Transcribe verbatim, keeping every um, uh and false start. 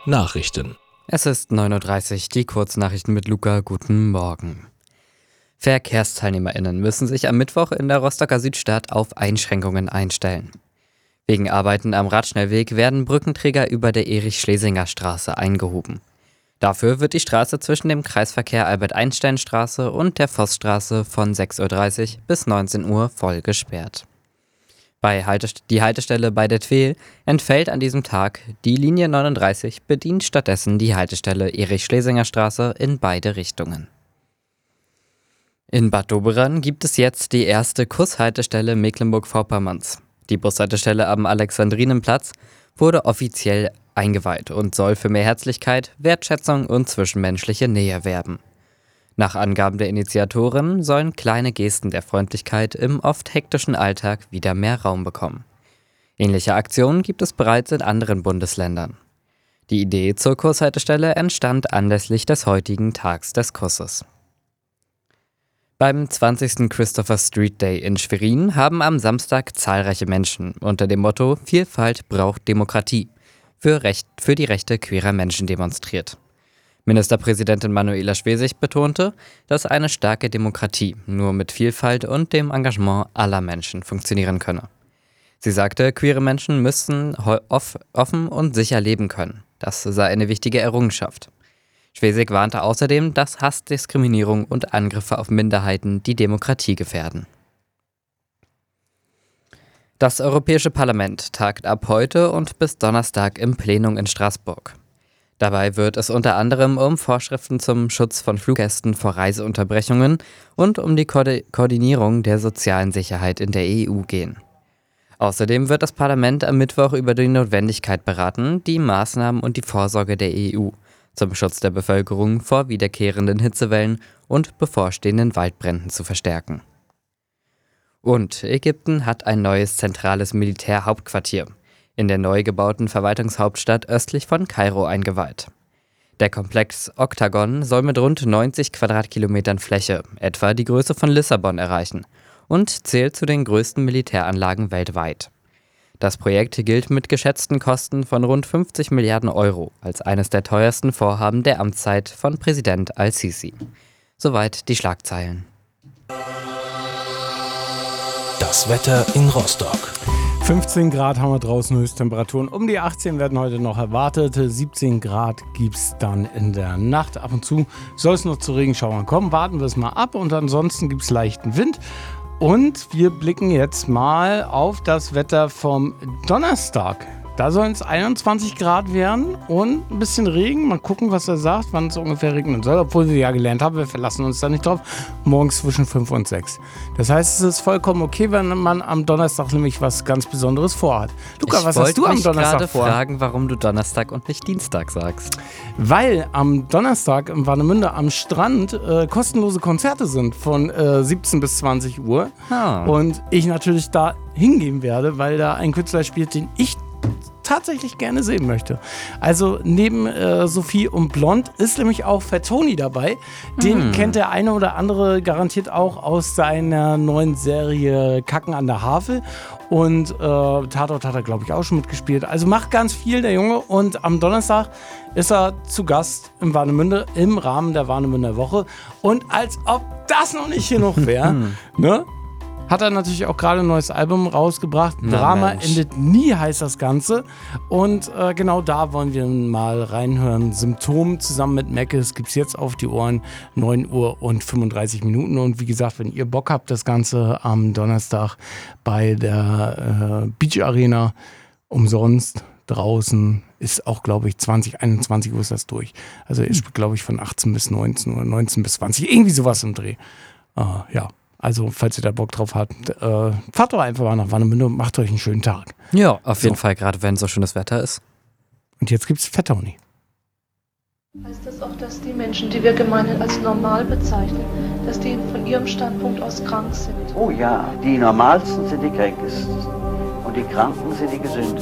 Nachrichten. Es ist neun Uhr dreißig, die Kurznachrichten mit Luca. Guten Morgen. VerkehrsteilnehmerInnen müssen sich am Mittwoch in der Rostocker Südstadt auf Einschränkungen einstellen. Wegen Arbeiten am Radschnellweg werden Brückenträger über der Erich-Schlesinger-Straße eingehoben. Dafür wird die Straße zwischen dem Kreisverkehr Albert-Einstein-Straße und der Vossstraße von sechs Uhr dreißig bis neunzehn Uhr voll gesperrt. Bei Haltest- die Haltestelle bei der Tweel entfällt an diesem Tag. Die Linie neununddreißig bedient stattdessen die Haltestelle Erich-Schlesinger-Straße in beide Richtungen. In Bad Doberan gibt es jetzt die erste Kushaltestelle Mecklenburg-Vorpommerns. Die Bushaltestelle am Alexandrinenplatz wurde offiziell eingeweiht und soll für mehr Herzlichkeit, Wertschätzung und zwischenmenschliche Nähe werben. Nach Angaben der Initiatoren sollen kleine Gesten der Freundlichkeit im oft hektischen Alltag wieder mehr Raum bekommen. Ähnliche Aktionen gibt es bereits in anderen Bundesländern. Die Idee zur Kurshaltestelle entstand anlässlich des heutigen Tags des Kusses. Beim zwanzigsten Christopher Street Day in Schwerin haben am Samstag zahlreiche Menschen unter dem Motto „Vielfalt braucht Demokratie“ für, Recht, für die Rechte queerer Menschen demonstriert. Ministerpräsidentin Manuela Schwesig betonte, dass eine starke Demokratie nur mit Vielfalt und dem Engagement aller Menschen funktionieren könne. Sie sagte, queere Menschen müssten off- offen und sicher leben können. Das sei eine wichtige Errungenschaft. Schwesig warnte außerdem, dass Hass, Diskriminierung und Angriffe auf Minderheiten die Demokratie gefährden. Das Europäische Parlament tagt ab heute und bis Donnerstag im Plenum in Straßburg. Dabei wird es unter anderem um Vorschriften zum Schutz von Fluggästen vor Reiseunterbrechungen und um die Ko- Koordinierung der sozialen Sicherheit in der E U gehen. Außerdem wird das Parlament am Mittwoch über die Notwendigkeit beraten, die Maßnahmen und die Vorsorge der E U zum Schutz der Bevölkerung vor wiederkehrenden Hitzewellen und bevorstehenden Waldbränden zu verstärken. Und Ägypten hat ein neues zentrales Militärhauptquartier in der neu gebauten Verwaltungshauptstadt östlich von Kairo eingeweiht. Der Komplex Oktagon soll mit rund neunzig Quadratkilometern Fläche etwa die Größe von Lissabon erreichen und zählt zu den größten Militäranlagen weltweit. Das Projekt gilt mit geschätzten Kosten von rund fünfzig Milliarden Euro als eines der teuersten Vorhaben der Amtszeit von Präsident al-Sisi. Soweit die Schlagzeilen. Das Wetter in Rostock. fünfzehn Grad haben wir draußen, Höchsttemperaturen um die achtzehn werden heute noch erwartet. siebzehn Grad gibt es dann in der Nacht. Ab und zu soll es noch zu Regenschauern kommen. Warten wir es mal ab und ansonsten gibt es leichten Wind. Und wir blicken jetzt mal auf das Wetter vom Donnerstag. Da sollen es einundzwanzig Grad werden und ein bisschen Regen. Mal gucken, was er sagt, wann es ungefähr regnen soll. Obwohl wir ja gelernt haben, wir verlassen uns da nicht drauf. Morgens zwischen fünf und sechs. Das heißt, es ist vollkommen okay, wenn man am Donnerstag nämlich was ganz Besonderes vorhat. Luca, ich was hast du am Donnerstag vor? Ich wollte mich fragen, warum du Donnerstag und nicht Dienstag sagst. Weil am Donnerstag im Warnemünde am Strand äh, kostenlose Konzerte sind von äh, siebzehn bis zwanzig Uhr. Ah. Und ich natürlich da hingehen werde, weil da ein Künstler spielt, den ich tatsächlich gerne sehen möchte. Also neben äh, Sophie und Blond ist nämlich auch Fat Tony dabei. Den mm. kennt der eine oder andere garantiert auch aus seiner neuen Serie Kacken an der Havel. Und äh, Tatort hat er, glaube ich, auch schon mitgespielt. Also macht ganz viel, der Junge. Und am Donnerstag ist er zu Gast im Warnemünde im Rahmen der Warnemünder Woche. Und als ob das noch nicht genug wäre, ne? Hat er natürlich auch gerade ein neues Album rausgebracht. Na, Drama Mensch. endet nie, heißt das Ganze. Und äh, genau da wollen wir mal reinhören. Symptom zusammen mit Meckes gibt es jetzt auf die Ohren. neun Uhr und fünfunddreißig Minuten. Und wie gesagt, wenn ihr Bock habt, das Ganze am Donnerstag bei der äh, Beach Arena umsonst draußen ist auch, glaube ich, zwanzig, einundzwanzig Uhr ist das durch. Also ist, glaube ich, von achtzehn bis neunzehn oder neunzehn bis zwanzig. Irgendwie sowas im Dreh. Äh, ja. Also, falls ihr da Bock drauf habt, äh, fahrt doch einfach mal nach Warnemünde und macht euch einen schönen Tag. Ja, auf jeden so. Fall, gerade wenn so schönes Wetter ist. Und jetzt gibt's Fat Tony. Heißt das auch, dass die Menschen, die wir gemeinhin als normal bezeichnen, dass die von ihrem Standpunkt aus krank sind? Oh ja, die Normalsten sind die Kränkesten und die Kranken sind die Gesündesten.